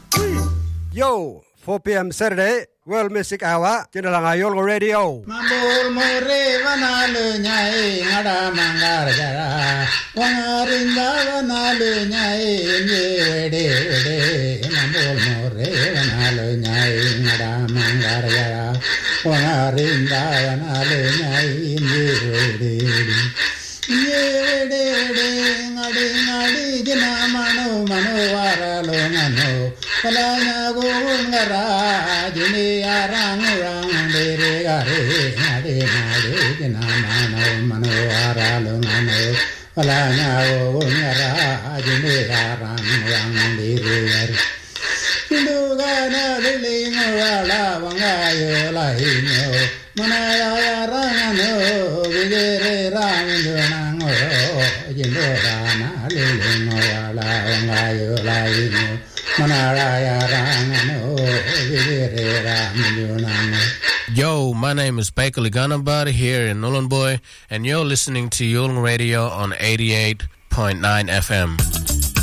Yo, 4 p.m. Saturday, World Music Hour, Jinalang Ayol Radio. Mambul more vanalu nyai ngada mangar jara, wangarinda vanalu nyai nyede. Mambul more vanalu nyai ngada mangar jara, wangarinda vanalu nyai nyede. Ngadi jina mano waralu ngano. Kalanya gungara jini arang dere gare ngade jina mano aralu ngano kalanya gungara jini arang dere gare indugana dilingo wala wangayo lainyo manaya arangano vigere rangunango jindorana dilingo wala wangayo lainyo Yo, my name is Baker Liganabad here in Nhulunbuy, and you're listening to Yulung Radio on 88.9 FM.